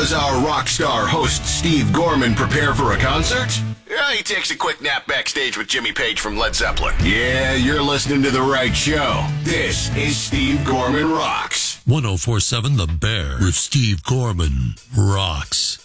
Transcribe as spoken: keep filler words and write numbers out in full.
does our rock star host Steve Gorman prepare for a concert? Yeah, he takes a quick nap backstage with Jimmy Page from Led Zeppelin. Yeah, you're listening to the right show. This is Steve Gorman Rocks. one oh four point seven The Bear with Steve Gorman Rocks.